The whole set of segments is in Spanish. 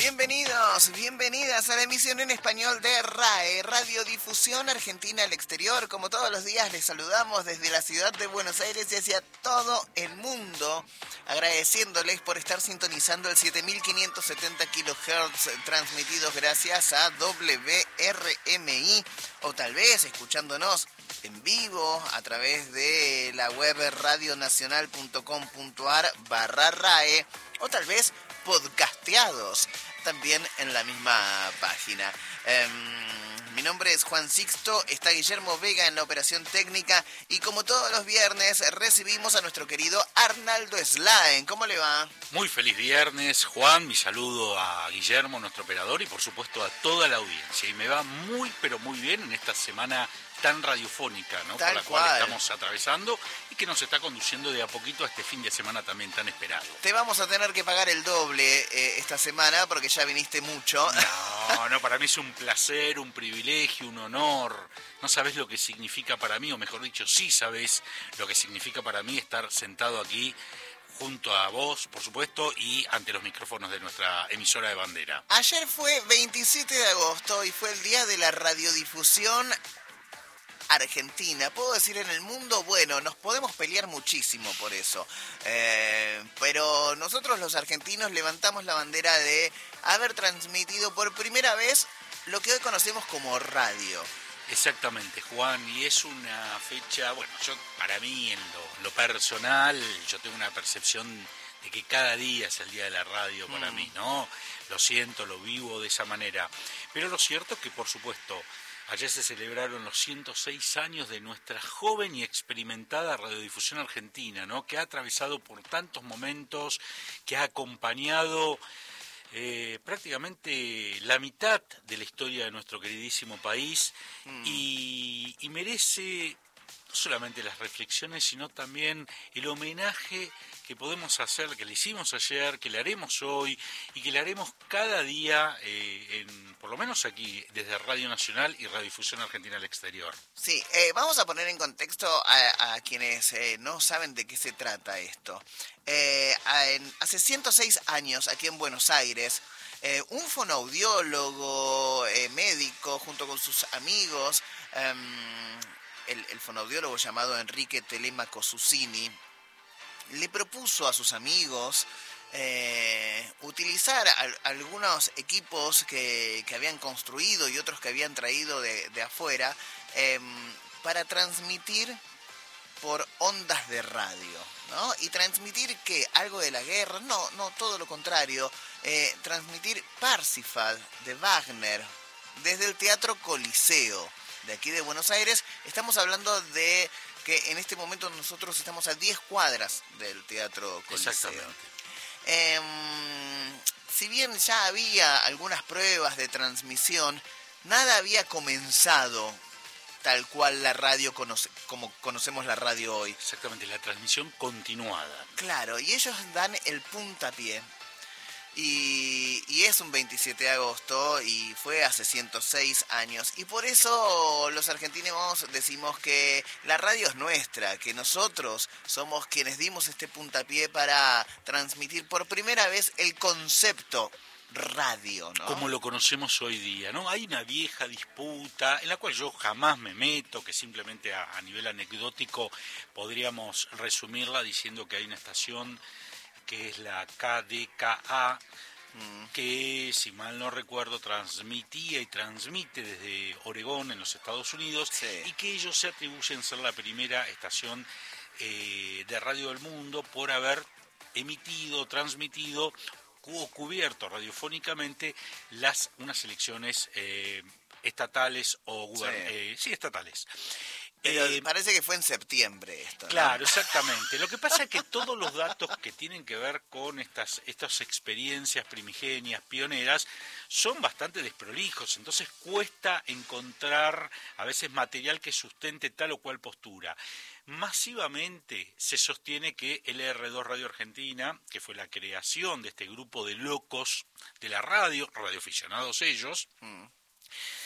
Bienvenidos, bienvenidas a la emisión en español de RAE, Radiodifusión Argentina al Exterior. Como todos los días les saludamos desde la ciudad de Buenos Aires y hacia todo el mundo, agradeciéndoles por estar sintonizando el 7570 kHz transmitidos gracias a WRMI, o tal vez escuchándonos en vivo a través de la web radionacional.com.ar/RAE, o tal vez podcasteados también en la misma página. Mi nombre es Juan Sixto, está Guillermo Vega en la operación técnica y como todos los viernes recibimos a nuestro querido Arnaldo Slaen. ¿Cómo le va? Muy feliz viernes, Juan. Mi saludo a Guillermo, nuestro operador, y por supuesto a toda la audiencia. Y me va muy, pero muy bien en esta semana tan radiofónica, ¿no? Por la cual estamos atravesando y que nos está conduciendo de a poquito a este fin de semana también tan esperado. Te vamos a tener que pagar el doble esta semana porque ya viniste mucho. No, para mí es un placer, un privilegio, un honor. No sabés lo que significa para mí, o mejor dicho, sí sabés lo que significa para mí estar sentado aquí junto a vos, por supuesto, y ante los micrófonos de nuestra emisora de bandera. Ayer fue 27 de agosto y fue el día de la radiodifusión Argentina. ¿Puedo decir en el mundo? Bueno, nos podemos pelear muchísimo por eso. Pero nosotros los argentinos levantamos la bandera de haber transmitido por primera vez lo que hoy conocemos como radio. Exactamente, Juan, y es una fecha, bueno, para mí en lo personal, yo tengo una percepción de que cada día es el día de la radio para mí, ¿no? Lo siento, lo vivo de esa manera. Pero lo cierto es que, por supuesto, ayer se celebraron los 106 años de nuestra joven y experimentada radiodifusión argentina, ¿no? Que ha atravesado por tantos momentos, que ha acompañado prácticamente la mitad de la historia de nuestro queridísimo país y merece no solamente las reflexiones, sino también el homenaje que podemos hacer, que le hicimos ayer, que le haremos hoy y que le haremos cada día, por lo menos aquí, desde Radio Nacional y Radiodifusión Argentina al Exterior. Sí, vamos a poner en contexto a quienes no saben de qué se trata esto. Hace 106 años, aquí en Buenos Aires, un fonoaudiólogo médico, junto con sus amigos, el fonoaudiólogo llamado Enrique Telemaco Susini, le propuso a sus amigos utilizar algunos equipos que habían construido y otros que habían traído de afuera para transmitir por ondas de radio, ¿no? Y transmitir ¿qué? Algo de la guerra, no, todo lo contrario, transmitir Parsifal de Wagner desde el Teatro Coliseo de aquí de Buenos Aires. Estamos hablando de que en este momento nosotros estamos a 10 cuadras del Teatro Coliseo. Exactamente. Si bien ya había algunas pruebas de transmisión, nada había comenzado tal cual la radio como conocemos la radio hoy. Exactamente, la transmisión continuada. Claro, y ellos dan el puntapié. Y es un 27 de agosto y fue hace 106 años. Y por eso los argentinos decimos que la radio es nuestra, que nosotros somos quienes dimos este puntapié para transmitir por primera vez el concepto radio, ¿no? Como lo conocemos hoy día, ¿no? Hay una vieja disputa en la cual yo jamás me meto, que simplemente a nivel anecdótico podríamos resumirla diciendo que hay una estación que es la KDKA, que, si mal no recuerdo, transmitía y transmite desde Oregón, en los Estados Unidos, sí, y que ellos se atribuyen ser la primera estación de radio del mundo por haber emitido, transmitido o cubierto radiofónicamente unas elecciones estatales o estatales. Pero parece que fue en septiembre esto, ¿no? Claro, exactamente. Lo que pasa es que todos los datos que tienen que ver con estas experiencias primigenias, pioneras, son bastante desprolijos, entonces cuesta encontrar a veces material que sustente tal o cual postura. Masivamente se sostiene que LR2 Radio Argentina, que fue la creación de este grupo de locos de la radio, radioaficionados ellos,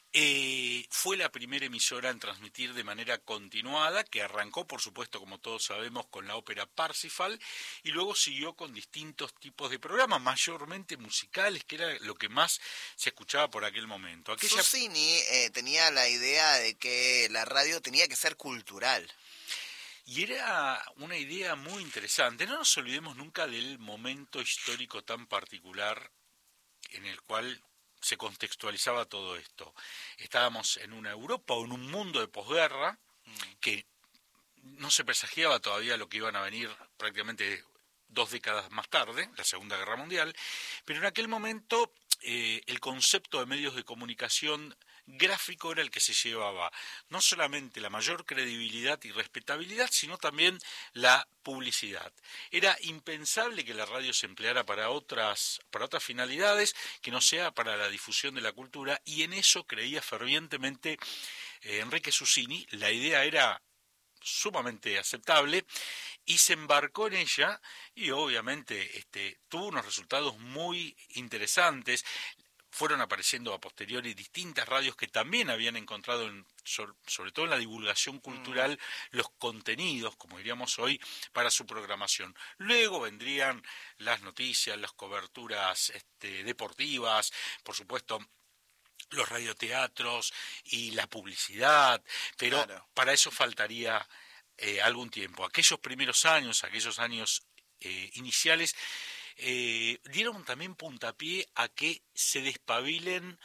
Fue la primera emisora en transmitir de manera continuada, que arrancó, por supuesto, como todos sabemos, con la ópera Parsifal, y luego siguió con distintos tipos de programas, mayormente musicales, que era lo que más se escuchaba por aquel momento. Susini tenía la idea de que la radio tenía que ser cultural. Y era una idea muy interesante. No nos olvidemos nunca del momento histórico tan particular en el cual se contextualizaba todo esto. Estábamos en una Europa o en un mundo de posguerra que no se presagiaba todavía lo que iban a venir prácticamente 2 décadas más tarde, la Segunda Guerra Mundial, pero en aquel momento el concepto de medios de comunicación gráfico era el que se llevaba no solamente la mayor credibilidad y respetabilidad, sino también la publicidad. Era impensable que la radio se empleara para otras finalidades que no sea para la difusión de la cultura, y en eso creía fervientemente Enrique Susini. La idea era sumamente aceptable y se embarcó en ella, y obviamente tuvo unos resultados muy interesantes. Fueron apareciendo a posteriori distintas radios que también habían encontrado, sobre todo en la divulgación cultural, los contenidos, como diríamos hoy, para su programación. Luego vendrían las noticias, las coberturas deportivas, por supuesto, los radioteatros y la publicidad, pero claro, para eso faltaría algún tiempo. Aquellos primeros años, aquellos años iniciales, dieron también puntapié a que se despabilen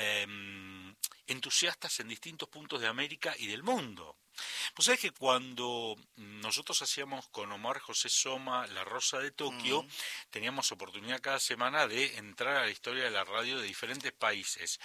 entusiastas en distintos puntos de América y del mundo. Pues sabés que cuando nosotros hacíamos con Omar José Soma La Rosa de Tokio, teníamos oportunidad cada semana de entrar a la historia de la radio de diferentes países.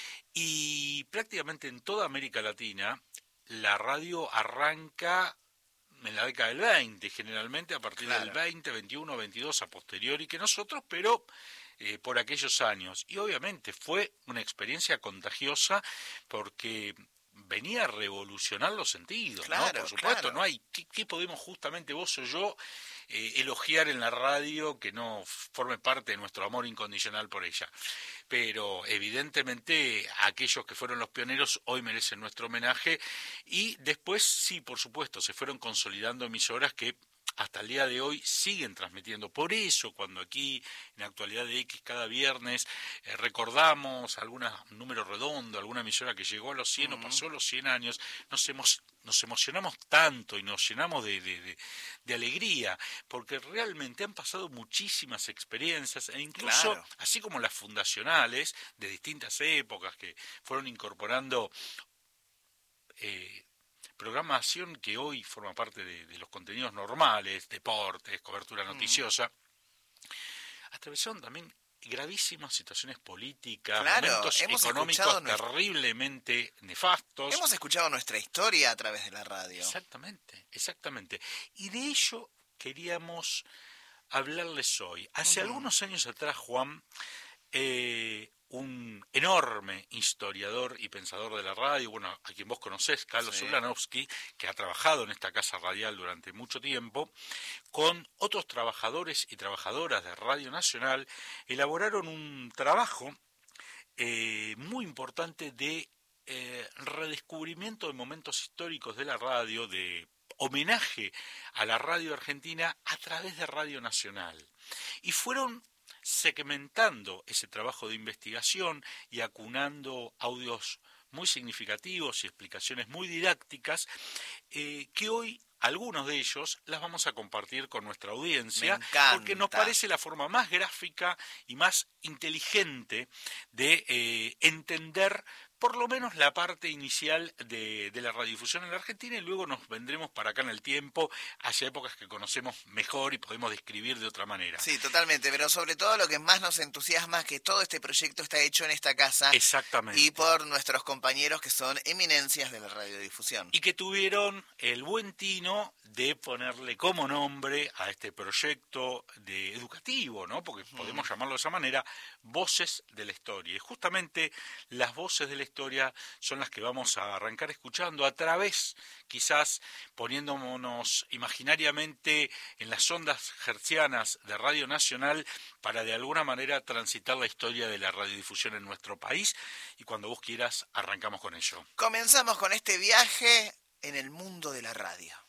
Y prácticamente en toda América Latina, la radio arranca en la década del 20, generalmente a partir del 20, 21, 22 a posteriori que nosotros, pero por aquellos años. Y obviamente fue una experiencia contagiosa porque venía a revolucionar los sentidos, ¿no? Por supuesto, no hay, ¿qué podemos justamente vos o yo elogiar en la radio que no forme parte de nuestro amor incondicional por ella? Pero evidentemente aquellos que fueron los pioneros hoy merecen nuestro homenaje, y después sí, por supuesto, se fueron consolidando emisoras que hasta el día de hoy siguen transmitiendo. Por eso, cuando aquí, en Actualidad de X, cada viernes, recordamos algún número redondo, alguna emisora que llegó a los 100 o pasó los 100 años, nos emocionamos tanto y nos llenamos de alegría, porque realmente han pasado muchísimas experiencias, e incluso, así como las fundacionales de distintas épocas que fueron incorporando programación que hoy forma parte de los contenidos normales, deportes, cobertura noticiosa, atravesaron también gravísimas situaciones políticas, momentos económicos terriblemente nefastos. Hemos escuchado nuestra historia a través de la radio. Exactamente. Y de ello queríamos hablarles hoy. Hace algunos años atrás, Juan, un enorme historiador y pensador de la radio, bueno, a quien vos conocés, Carlos Ulanovsky, que ha trabajado en esta casa radial durante mucho tiempo, con otros trabajadores y trabajadoras de Radio Nacional, elaboraron un trabajo muy importante de redescubrimiento de momentos históricos de la radio, de homenaje a la radio argentina a través de Radio Nacional. Y fueron segmentando ese trabajo de investigación y acunando audios muy significativos y explicaciones muy didácticas, que hoy algunos de ellos las vamos a compartir con nuestra audiencia, porque nos parece la forma más gráfica y más inteligente de entender por lo menos la parte inicial de la radiodifusión en la Argentina, y luego nos vendremos para acá en el tiempo, hacia épocas que conocemos mejor y podemos describir de otra manera. Sí, totalmente, pero sobre todo lo que más nos entusiasma es que todo este proyecto está hecho en esta casa. Exactamente. Y por nuestros compañeros que son eminencias de la radiodifusión. Y que tuvieron el buen tino de ponerle como nombre a este proyecto educativo, ¿no? Porque podemos llamarlo de esa manera, Voces de la Historia. Y justamente las voces de la historia historia son las que vamos a arrancar escuchando a través, quizás poniéndonos imaginariamente en las ondas hertzianas de Radio Nacional para de alguna manera transitar la historia de la radiodifusión en nuestro país. Y cuando vos quieras, arrancamos con ello. Comenzamos con este viaje en el mundo de la radio.